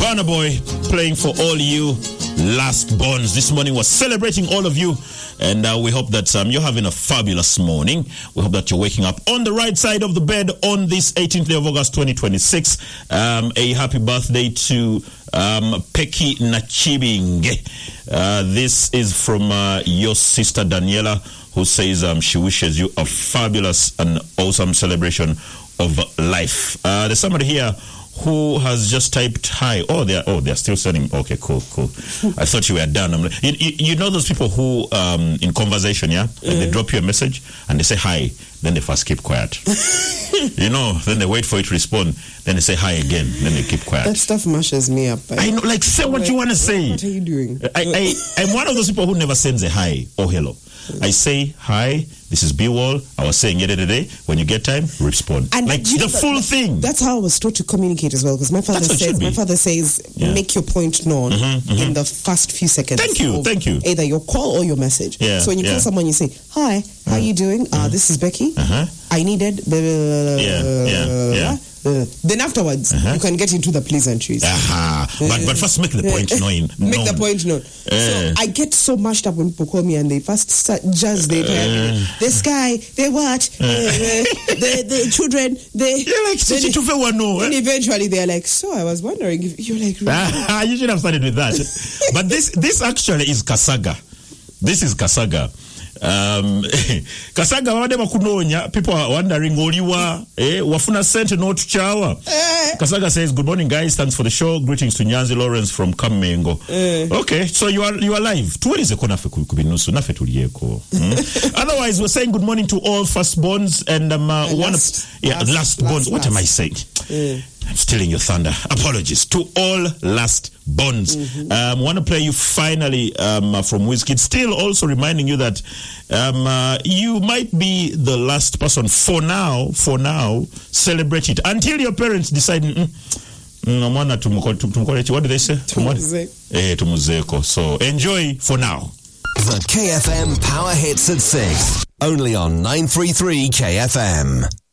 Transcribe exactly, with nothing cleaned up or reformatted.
Burna Boy playing for all you last bonds. This morning was celebrating all of you, and uh, we hope that um, you're having a fabulous morning. We hope that you're waking up on the right side of the bed on this eighteenth day of August twenty twenty-six. Um, a happy birthday to um, Peki Nachibinge. Uh, this is from uh, your sister Daniela, who says um, she wishes you a fabulous and awesome celebration of life. Uh, there's somebody here who has just typed hi. Oh, they're oh they're still sending. Okay, cool, cool. I thought you were done. I'm like, you, you, you know those people who um, in conversation, yeah, like mm. they drop you a message and they say hi, then they first keep quiet. You know, then they wait for it to respond, then they say hi again, then they keep quiet. That stuff mashes me up. I know, like say what like, you want to say. What are you doing? I, I I'm one of those people who never sends a hi or hello. I say hi. This is B-Wall. I was saying yesterday. When you get time, respond. And like the full that, thing. That's how I was taught to communicate as well. Because my father says, my father says, yeah. make your point known mm-hmm, mm-hmm. in the first few seconds. Thank you, thank you. Either your call or your message. Yeah, so when you yeah. call someone, you say, "Hi, how are you doing? Uh, uh, this is Becky. Uh-huh. I needed." Blah, blah, blah, yeah, yeah, yeah. Uh, then afterwards, uh-huh. you can get into the pleasantries. Uh-huh. But but first, make the point known. Make the point known. Uh, so I get so mashed up when people call me and they first start judge they uh, the sky, they what, uh, uh, the the children, they. You're like, then, and eventually they're like, so I was wondering if you're like. Really? You should have started with that. But this this actually is Kasaga. This is Kasaga. Um, Kasaga wadema kunonya. People are wondering, Oliwa, eh, wafuna sent no to chawa. Eh. Kasaga says, good morning guys, thanks for the show. Greetings to Nyanzi Lawrence from Kamengo. Eh. Okay, so you are you are live. Tuwali zeko nafe kubinusu, nafe tuliyeko. Otherwise, we're saying good morning to all firstborns and um, uh, one last, of, yeah, last, last borns. Last, what last. am I saying? Eh. I'm stealing your thunder. Apologies to all last bonds. Mm-hmm. Um, want to play you finally um, from Wizkid. Still also reminding you that um, uh, you might be the last person for now, for now, celebrate it. Until your parents decide, mm, mm, what do they say? Tumuzeko. So enjoy for now. The K F M Power Hits at six. Only on nine thirty-three K F M.